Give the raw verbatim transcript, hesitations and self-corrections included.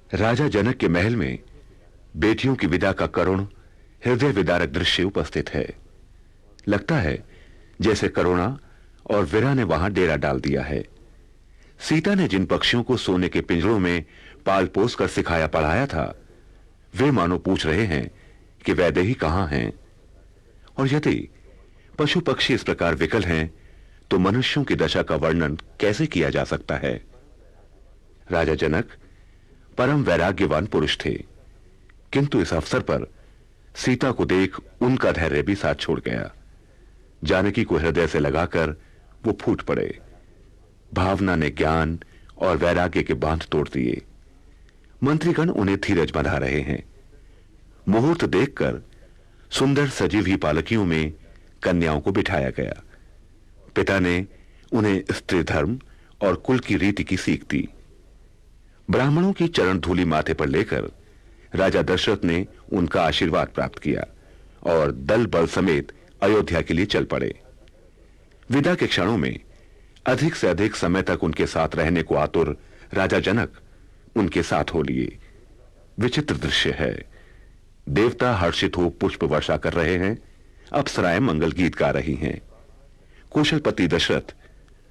राजा जनक के महल में बेटियों की विदा का करुण हृदय विदारक दृश्य उपस्थित है। लगता है जैसे करुणा और वीरा ने वहां डेरा डाल दिया है। सीता ने जिन पक्षियों को सोने के पिंजरों में पाल पोस कर सिखाया पढ़ाया था, वे मानो पूछ रहे हैं कि वैदेही कहां हैं। और यदि पशु पक्षी इस प्रकार विकल हैं तो मनुष्यों की दशा का वर्णन कैसे किया जा सकता है। राजा जनक परम वैराग्यवान पुरुष थे, किंतु इस अवसर पर सीता को देख उनका धैर्य भी साथ छोड़ गया। जानकी को हृदय से लगाकर वो फूट पड़े। भावना ने ज्ञान और वैराग्य के बांध तोड़ दिए। मंत्रीगण उन्हें धीरज बंधा रहे हैं। मुहूर्त देखकर सुंदर सजी हुई पालकियों में कन्याओं को बिठाया गया। पिता ने उन्हें स्त्री धर्म और कुल की रीति की सीख दी। ब्राह्मणों की चरण धूलि माथे पर लेकर राजा दशरथ ने उनका आशीर्वाद प्राप्त किया और दल बल समेत अयोध्या के लिए चल पड़े। विदा के क्षणों में अधिक से अधिक समय तक उनके साथ रहने को आतुर राजा जनक उनके साथ हो लिए। विचित्र दृश्य है। देवता हर्षित हो पुष्प वर्षा कर रहे हैं, अप्सराएं मंगल गीत गा रही हैं। कौशलपति दशरथ